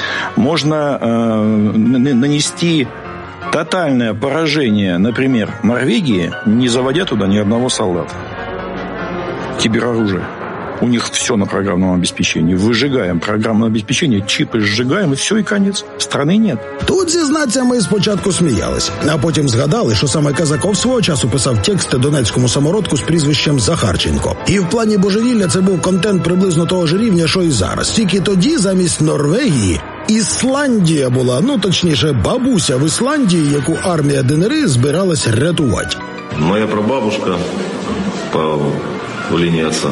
Можно нанести тотальное поражение, например, Норвегии, не заводя туда ни одного солдата. Кибероружие. У них все на программном обеспечении. Выжигаем программное обеспечение, чипы сжигаем, и все, и конец. Страны нет. Тут, зізнаться, ми спочатку сміялись, а потім згадали, що саме Казаков свого часу писав тексти донецькому самородку з прізвищем Захарченко. І в плані божевілля це був контент приблизно того ж рівня, що і зараз. Тільки тоді замість Норвегії Ісландія була, точніше, бабуся в Ісландії, яку армія ДНР збиралась рятувати. Моя прабабушка по линии отца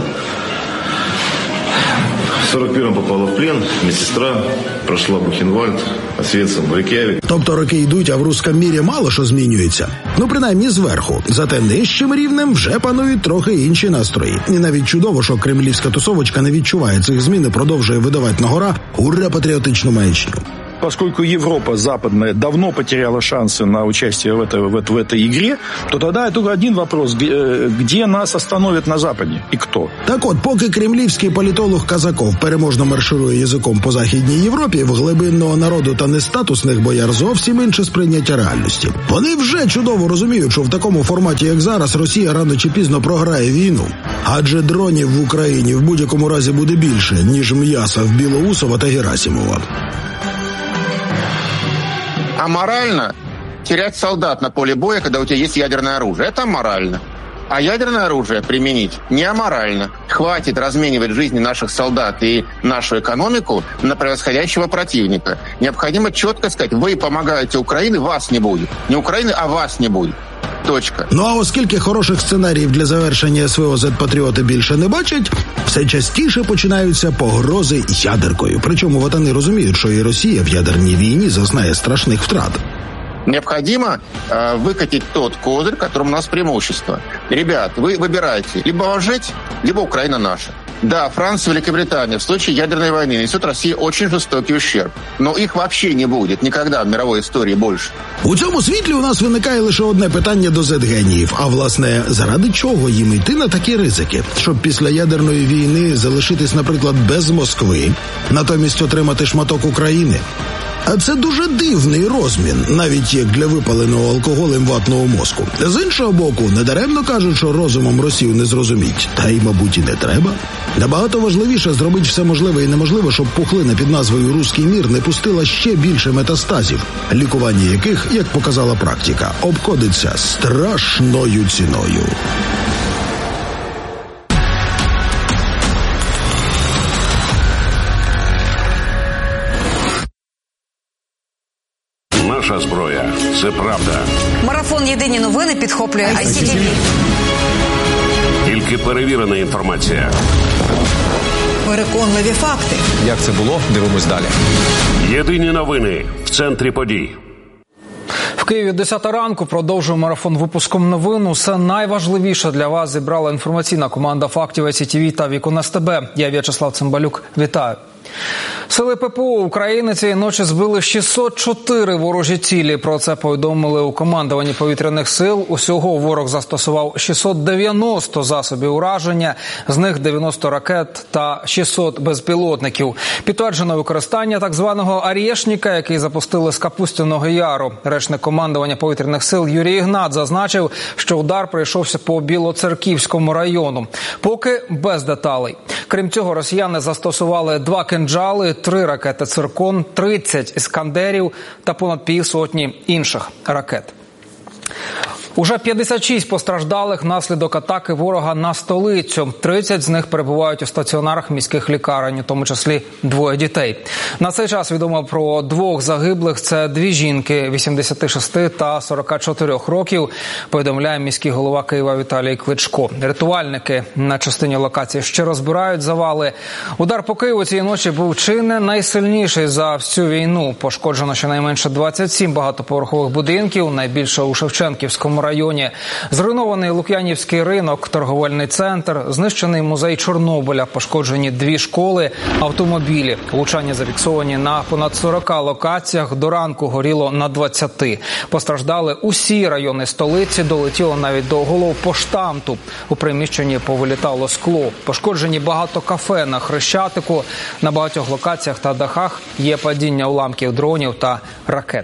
в 41-м попала в плен, медсестра, пройшла Бухенвальд, Освенцим, Рейк'явік. Тобто роки йдуть, а в русском мірі мало що змінюється. Принаймні зверху. Зате нижчим рівнем вже панують трохи інші настрої. І навіть чудово, що кремлівська тусовочка не відчуває цих змін і продовжує видавати на гора ура-патріотичну маячню. Поскольку Европа западная давно потеряла шансы на участие в этой игре, то тогда только один вопрос: где нас остановят на Западе и кто? Так от, поки кремлівський політолог Казаков переможно марширує язиком по Західній Європі, в глибинного народу та нестатусних бояр зовсім інше сприйняття реальності. Вони вже чудово розуміють, що в такому форматі, як зараз, Росія рано чи пізно програє війну. Адже дронів в Україні в будь-якому разі буде більше, ніж м'яса в Білоусова та Герасимова. Аморально терять солдат на поле боя, когда у тебя есть ядерное оружие. Это аморально. А ядерное оружие применить не аморально. Хватит разменивать жизни наших солдат и нашу экономику на превосходящего противника. Необходимо четко сказать: вы помогаете Украине, вас не будет. Не Украины, а вас не будет. Точка. А оскільки хороших сценаріїв для завершення СВО Z-патріоти більше не бачать, все частіше починаються погрози ядеркою. Причому ватани розуміють, що і Росія в ядерній війні зазнає страшних втрат. Необходимо выкатить тот козырь, которым у нас преимущество. Ребят, вы выбираете: либо жить, либо Украина наша. Да, Франция, Великобритания в случае ядерной войны несут России очень жестокий ущерб. Но их вообще не будет никогда в мировой истории больше. У цьому світлі у нас виникає лише одне питання до Z-геніїв. А власне, заради чого їм йти на такі ризики? Щоб після ядерної війни залишитись, наприклад, без Москви, натомість отримати шматок України? А це дуже дивний розмін, навіть як для випаленого алкоголем ватного мозку. З іншого боку, недаремно кажуть, що розумом Росію не зрозуміть. Та й, мабуть, і не треба. Набагато важливіше зробити все можливе і неможливе, щоб пухлина під назвою «Руський мір» не пустила ще більше метастазів, лікування яких, як показала практика, обходиться страшною ціною. Наша зброя – це правда. Марафон «Єдині новини» підхоплює ICTV. Тільки перевірена інформація. Переконливі факти. Як це було? Дивимось далі. Єдині новини в центрі подій. В Києві 10 ранку продовжує марафон випуском новин. Усе найважливіше для вас зібрала інформаційна команда фактів ICTV та Вікон СТБ. Я В'ячеслав Цимбалюк. Вітаю. Сили ППО України цієї ночі збили 604 ворожі цілі. Про це повідомили у командуванні повітряних сил. Усього ворог застосував 690 засобів ураження, з них 90 ракет та 600 безпілотників. Підтверджено використання так званого «Арєшніка», який запустили з Капустяного Яру. Речник командування повітряних сил Юрій Ігнат зазначив, що удар прийшовся по Білоцерківському району. Поки без деталей. Крім цього, росіяни застосували 2 кинджали, 3 ракети «Циркон», 30 «Іскандерів» та понад півсотні інших ракет. Уже 56 постраждалих внаслідок атаки ворога на столицю. 30 з них перебувають у стаціонарах міських лікарень, у тому числі 2 дітей. На цей час відомо про 2 загиблих. Це 2 жінки 86 та 44 років, повідомляє міський голова Києва Віталій Кличко. Рятувальники на частині локації ще розбирають завали. Удар по Києву цієї ночі був чи не найсильніший за всю війну. Пошкоджено щонайменше 27 багатоповерхових будинків, найбільше у Шевченківському районі. Зруйнований Лук'янівський ринок, торговельний центр, знищений музей Чорнобиля, пошкоджені 2 школи, автомобілі. Влучання зафіксовані на понад 40 локаціях, до ранку горіло на 20. Постраждали усі райони столиці, долетіло навіть до головпоштамту. У приміщенні повилітало скло. Пошкоджені багато кафе на Хрещатику. На багатьох локаціях та дахах є падіння уламків дронів та ракет.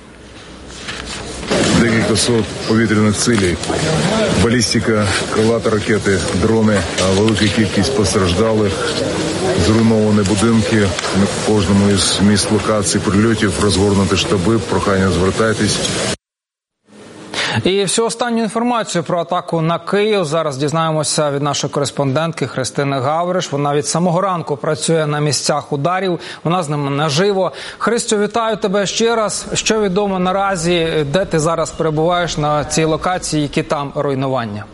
Декілька сот повітряних цілей, балістика, крилаті ракети, дрони, велика кількість постраждалих, зруйновані будинки. На кожному із міст локацій прильотів розгорнуті штаби, прохання звертайтесь. І всю останню інформацію про атаку на Київ зараз дізнаємося від нашої кореспондентки Христини Гавриш. Вона від самого ранку працює на місцях ударів, вона з ними наживо. Христю, вітаю тебе ще раз. Що відомо наразі, де ти зараз перебуваєш на цій локації, які там руйнування?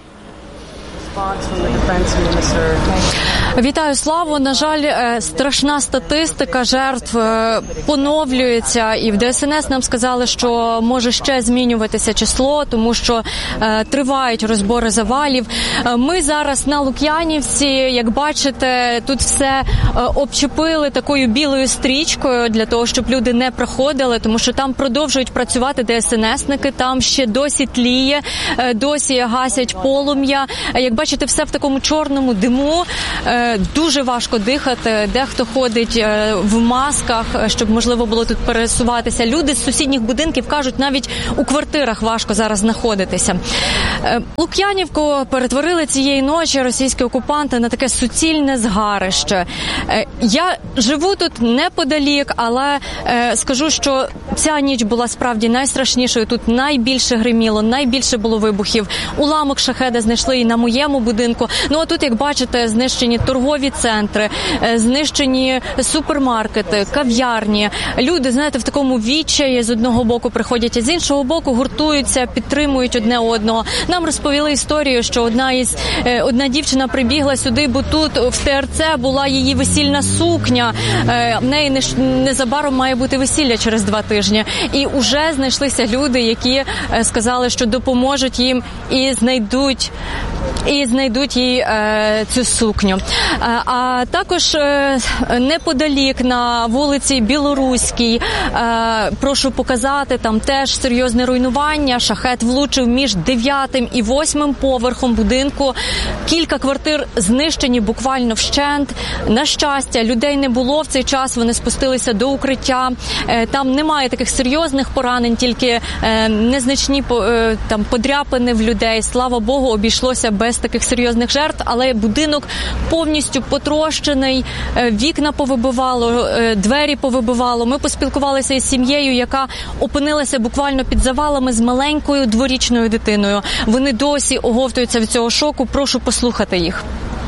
Вітаю, Славу. На жаль, страшна статистика жертв поновлюється, і в ДСНС нам сказали, що може ще змінюватися число, тому що тривають розбори завалів. Ми зараз на Лук'янівці, як бачите, тут все обчепили такою білою стрічкою для того, щоб люди не проходили, тому що там продовжують працювати ДСНСники, там ще досі тліє, досі гасять полум'я. Як бачите, все в такому чорному диму. Дуже важко дихати, дехто ходить в масках, щоб можливо було тут пересуватися. Люди з сусідніх будинків кажуть, навіть у квартирах важко зараз знаходитися. Лук'янівку перетворили цієї ночі російські окупанти на таке суцільне згарище. Я живу тут неподалік, але скажу, що ця ніч була справді найстрашнішою. Тут найбільше гриміло, найбільше було вибухів. Уламок шахеда знайшли і на моєму будинку. Ну а тут, як бачите, знищені торгові центри, знищені супермаркети, кав'ярні. Люди, знаєте, в такому відчаї з одного боку приходять, а з іншого боку гуртуються, підтримують одне одного. Нам розповіли історію, що одна дівчина прибігла сюди, бо тут в ТРЦ була її весільна сукня. В неї незабаром має бути весілля через 2 тижні. І вже знайшлися люди, які сказали, що допоможуть їм і знайдуть їй цю сукню. А також неподалік на вулиці Білоруській, прошу показати, там теж серйозне руйнування. Шахет влучив між 9 і 8 поверхом будинку. Кілька квартир знищені буквально вщент. На щастя, людей не було в цей час, вони спустилися до укриття. Там немає таких серйозних поранень, тільки незначні там подряпини в людей. Слава Богу, обійшлося без таких серйозних жертв, але будинок повністю потрощений, вікна повибивало, двері повибивало. Ми поспілкувалися із сім'єю, яка опинилася буквально під завалами з маленькою 2-річною дитиною. Вони досі оговтуються від цього шоку. Прошу послухати їх.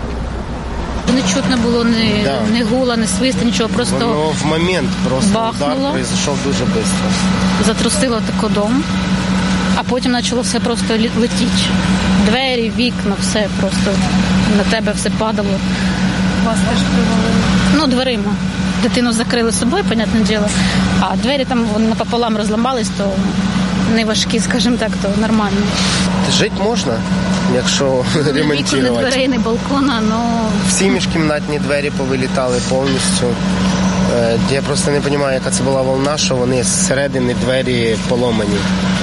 Не чутно було ні гула, ні свисту, нічого, просто воно в момент просто бахнуло. Удар пройшов дуже швидко. Затрусило тако дом, а потім почало все просто летіти. Двері, вікна, все просто на тебе все падало. Вас теж привалило? Ну, дверима. Дитину закрили собою, понятне діло, а двері там напополам розламались, то не важкі, скажімо так, то нормально. Жити можна, якщо ремонтувати. Ні дверей, ні балкона, ну... Всі міжкімнатні двері повилітали повністю. Я просто не розумію, яка це була волна, що вони зсередини двері поломані.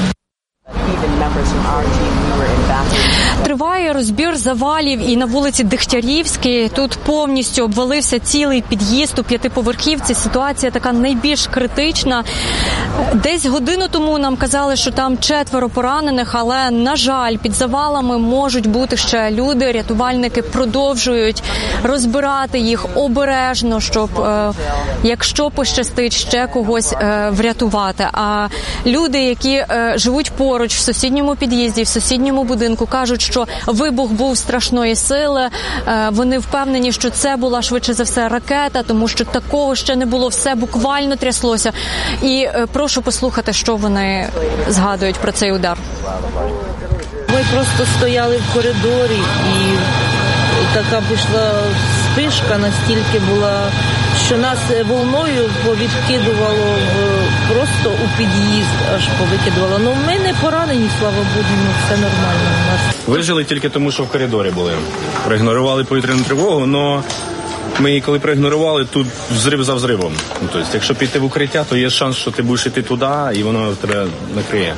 Триває розбір завалів і на вулиці Дегтярівській. Тут повністю обвалився цілий під'їзд у 5-поверхівці. Ситуація така найбільш критична. Десь годину тому нам казали, що там 4 поранених, але, на жаль, під завалами можуть бути ще люди. Рятувальники продовжують розбирати їх обережно, щоб, якщо пощастить, ще когось врятувати. А люди, які живуть поруч в сусідньому під'їзді, в сусідньому будинку, кажуть, що вибух був страшної сили. Вони впевнені, що це була швидше за все ракета, тому що такого ще не було, все буквально тряслося. І прошу послухати, що вони згадують про цей удар. Ми просто стояли в коридорі і така пішла спишка, настільки була, що нас волною повідкидувало просто у під'їзд, аж повикидувало. Ну, ми не поранені, слава Богу, все нормально у нас. Вижили тільки тому, що в коридорі були. Проігнорували повітряну тривогу, але ми її коли проігнорували, тут взрив за взривом. Тобто, якщо піти в укриття, то є шанс, що ти будеш йти туди, і воно тебе накриє.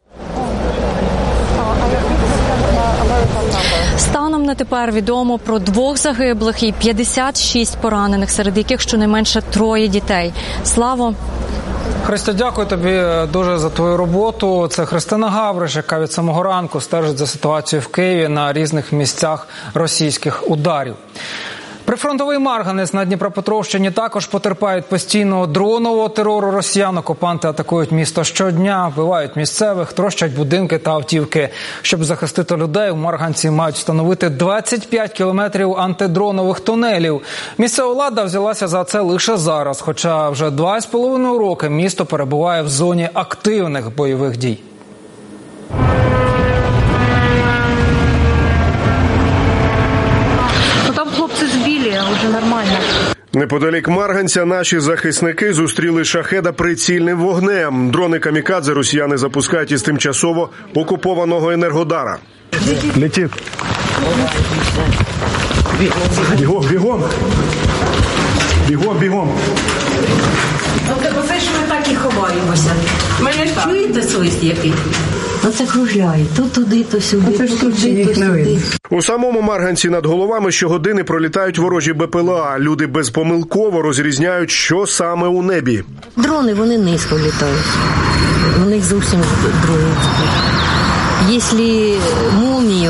Станом на тепер відомо про 2 загиблих і 56 поранених, серед яких щонайменше 3 дітей. Славо! Христя, дякую тобі дуже за твою роботу. Це Христина Гавриш, яка від самого ранку стежить за ситуацією в Києві на різних місцях російських ударів. Прифронтовий Марганець на Дніпропетровщині також потерпають постійного дронового терору росіян. Окупанти атакують місто щодня, вбивають місцевих, трощать будинки та автівки. Щоб захистити людей, у Марганці мають встановити 25 кілометрів антидронових тунелів. Місцева влада взялася за це лише зараз, хоча вже 2,5 роки місто перебуває в зоні активних бойових дій. Хлопці збили, вже нормально. Неподалік Марганця наші захисники зустріли шахеда прицільним вогнем. Дрони камікадзе росіяни запускають із тимчасово окупованого Енергодара. Летить. Бігом, бігом. Бігом, бігом. Оце ж ми так і ховаємося. Чуєте свист який? Оце кружляє. То туди, то сюди, то туди, то сюди. У самому Марганці над головами щогодини пролітають ворожі БПЛА. Люди безпомилково розрізняють, що саме у небі. Дрони, вони низько літають. У них зовсім другий. Якщо молнії,